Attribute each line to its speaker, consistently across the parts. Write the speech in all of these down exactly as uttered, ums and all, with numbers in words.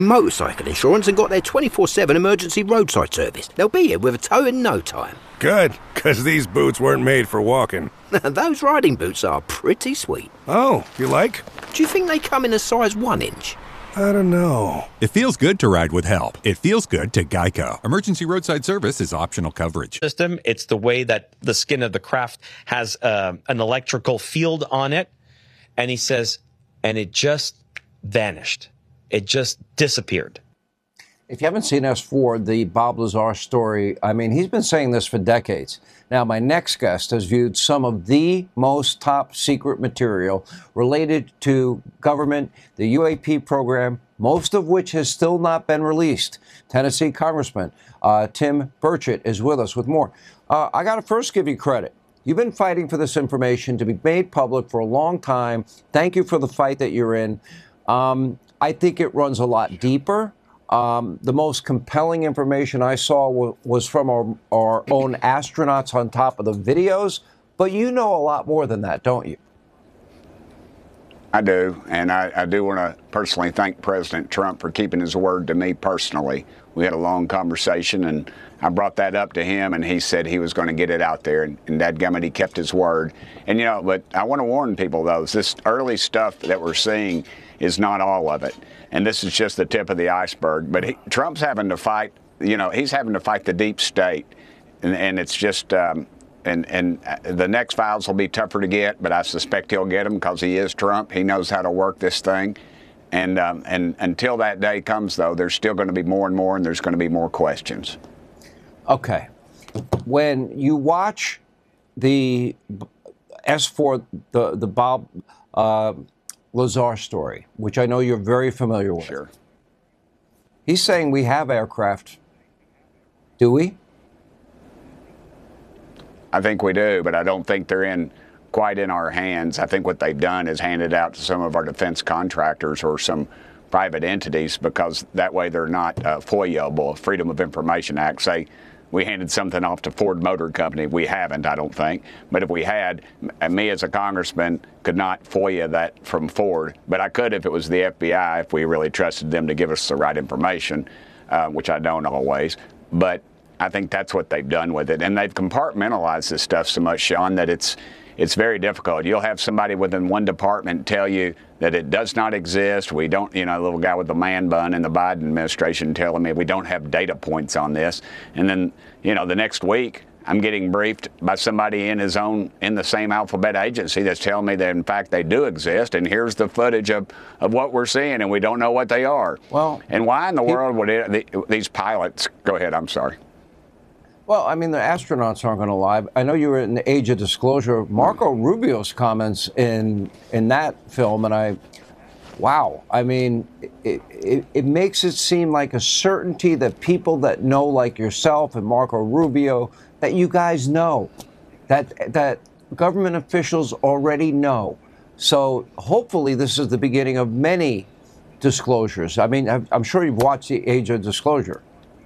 Speaker 1: motorcycle insurance and got their twenty-four seven emergency roadside service. They'll be here with a tow in no time.
Speaker 2: Good, because these boots weren't made for walking.
Speaker 1: Those riding boots are pretty sweet.
Speaker 2: Oh, you like?
Speaker 1: Do you think they come in a size one inch?
Speaker 2: I don't know.
Speaker 3: It feels good to ride with help. It feels good to Geico. Emergency roadside service is optional coverage.
Speaker 4: System. It's the way that the skin of the craft has uh, an electrical field on it. And he says, and it just vanished. It just disappeared.
Speaker 5: If you haven't seen S four, the Bob Lazar story, I mean, he's been saying this for decades. Now, my next guest has viewed some of the most top secret material related to government, the U A P program, most of which has still not been released. Tennessee Congressman uh, Tim Burchett is with us with more. Uh, I got to first give you credit. You've been fighting for this information to be made public for a long time. Thank you for the fight that you're in. Um, I think it runs a lot deeper. Um, the most compelling information I saw w- was from our, our own astronauts on top of the videos. But you know a lot more than that, don't you?
Speaker 6: I do. And I, I do want to personally thank President Trump for keeping his word to me personally. We had a long conversation, and I brought that up to him, and he said he was going to get it out there. And, and dadgummit, he kept his word. And, you know, but I want to warn people, though, this early stuff that we're seeing is not all of it. And this is just the tip of the iceberg. But he, Trump's having to fight, you know, he's having to fight the deep state. And, and it's just, um, and, and the next files will be tougher to get, but I suspect he'll get them because he is Trump. He knows how to work this thing. And, um, and until that day comes, though, there's still going to be more and more, and there's going to be more questions.
Speaker 5: Okay. When you watch the S four, the, the Bob uh, Lazar story, which I know you're very familiar with.
Speaker 6: Sure.
Speaker 5: He's saying we have aircraft. Do we?
Speaker 6: I think we do, but I don't think they're in quite in our hands. I think what they've done is handed out to some of our defense contractors or some private entities, because that way they're not uh, FOIA-able, Freedom of Information Act. Say we handed something off to Ford Motor Company. We haven't, I don't think. But if we had, me as a congressman could not FOIA that from Ford. But I could if it was the F B I, if we really trusted them to give us the right information, uh, which I don't always. But I think that's what they've done with it. And they've compartmentalized this stuff so much, Sean, that it's it's very difficult. You'll have somebody within one department tell you that it does not exist. We don't, you know, a little guy with the man bun in the Biden administration telling me we don't have data points on this. And then, you know, the next week I'm getting briefed by somebody in his own, in the same alphabet agency that's telling me that, in fact, they do exist. And here's the footage of, of what we're seeing, and we don't know what they are.
Speaker 5: Well,
Speaker 6: and why in the
Speaker 5: he,
Speaker 6: world would it, the, these pilots, go ahead, I'm sorry.
Speaker 5: Well, I mean, the astronauts aren't going to lie. I know you were in the age of disclosure. Marco Rubio's comments in in that film, and I, wow. I mean, it, it, it makes it seem like a certainty that people that know, like yourself and Marco Rubio, that you guys know, that that government officials already know. So hopefully this is the beginning of many disclosures. I mean, I'm sure you've watched the age of disclosure.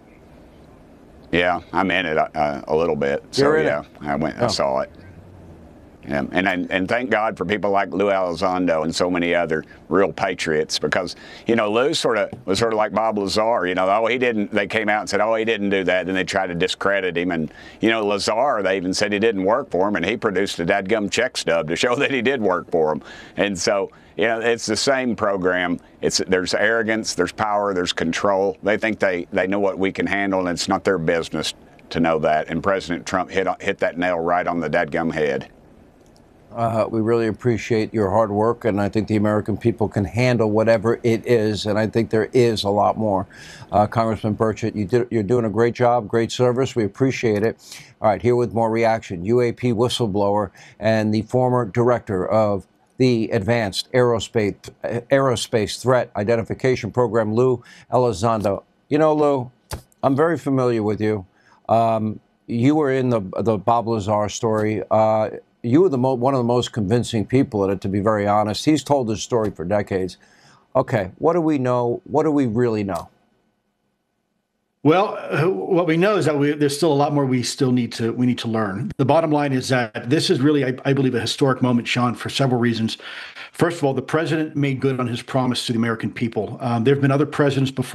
Speaker 6: Yeah, I'm in it uh, a little bit. So
Speaker 5: You're in
Speaker 6: yeah,
Speaker 5: it.
Speaker 6: I went, I
Speaker 5: Oh.
Speaker 6: saw it. Yeah, and, and and thank God for people like Lou Elizondo and so many other real patriots, because you know Lou sort of was sort of like Bob Lazar. You know, oh he didn't. They came out and said, oh he didn't do that. Then they tried to discredit him. And you know Lazar, they even said he didn't work for him, and he produced a dadgum check stub to show that he did work for him. And so you know it's the same program. It's there's arrogance, there's power, there's control. They think they they know what we can handle, and it's not their business to know that. And President Trump hit hit that nail right on the dadgum head.
Speaker 5: Uh, we really appreciate your hard work, and I think the American people can handle whatever it is, and I think there is a lot more. Uh, Congressman Burchett, you did, you're doing a great job, great service. We appreciate it. All right, here with more reaction, U A P whistleblower and the former director of the Advanced Aerospace, Aerospace Threat Identification Program, Lou Elizondo. You know, Lou, I'm very familiar with you. Um, you were in the, the Bob Lazar story. Uh, You were the mo- one of the most convincing people in it, to be very honest. He's told this story for decades. Okay, what do we know? What do we really know?
Speaker 7: Well, uh, what we know is that we, there's still a lot more we still need to we need to learn. The bottom line is that this is really, I, I believe, a historic moment, Sean, for several reasons. First of all, the president made good on his promise to the American people. Um, there have been other presidents before